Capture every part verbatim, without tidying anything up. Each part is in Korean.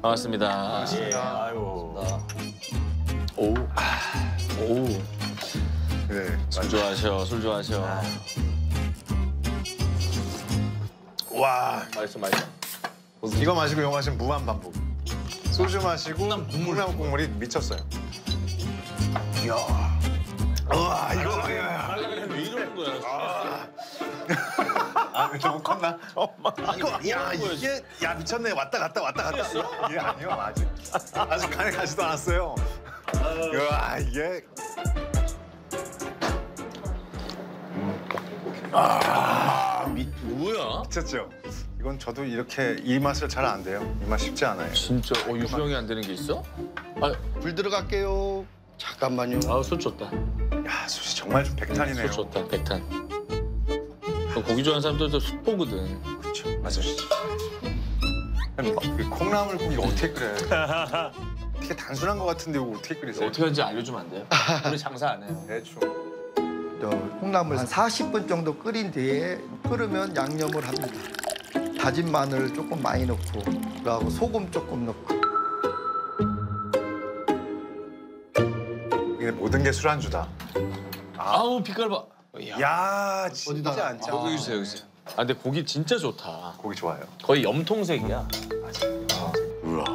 반갑습니다. 반갑습니다. 예, 아이고. 오. 아, 오. 네. 술 좋아하셔, 술 좋아하셔. 아. 와. 맛있어, 맛있어. 이거 마시고 이거 마시면 무한 반복. 소주 마시고 콩나물 국물이 미쳤어요. 이야. 와, 이거 뭐야. 왜 이러는 거야? 아, 아 너무 컸나? 이거, 야, 이게, 야, 미쳤네. 왔다 갔다 왔다 갔다. 이게 아니요, 아직. 아직 간에 가지도 않았어요. 와, 이게. 아, 미, 뭐야? 미쳤죠? 이건 저도 이렇게 이 맛을 잘 안 돼요. 이 맛 쉽지 않아요. 진짜? 어, 유수형이 안 되는 게 있어? 아, 불 들어갈게요. 잠깐만요. 아우, 술 줬다. 야, 숯이 정말 좀 백탄이네요. 술 줬다, 백탄. 고기 좋아하는 사람들도 숯 보거든. 그렇죠, 맞아요. 아니, 막, 이 콩나물국 이거 어떻게 끓여요? 되게 단순한 것 같은데 이거 어떻게 끓이세요? 어떻게 하는지 알려주면 안 돼요? 우리 장사 안 해요. 대충. 저 콩나물 한 사십 분 정도 끓인 뒤에 끓으면 양념을 합니다. 다진 마늘 조금 많이 넣고 그리고 소금 조금 넣고. 이게 모든 게 술안주다. 아우, 빛깔 봐. 야, 야, 진짜 어디다? 안 짜. 아, 여기 주세요, 여기 주세요. 아, 근데 고기 진짜 좋다. 고기 좋아요. 거의 염통색이야. 우와.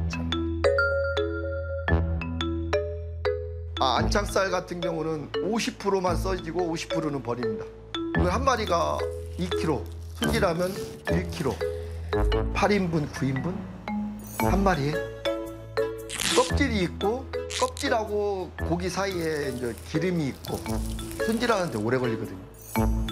아, 안창살 같은 경우는 오십 퍼센트만 써지고 오십 퍼센트는 버립니다. 이거 한 마리가 이 킬로그램, 순지라면 일 킬로그램, 팔 인분, 구 인분 한 마리에 껍질이 있고 껍질하고 고기 사이에 이제 기름이 있고 손질하는데 오래 걸리거든요.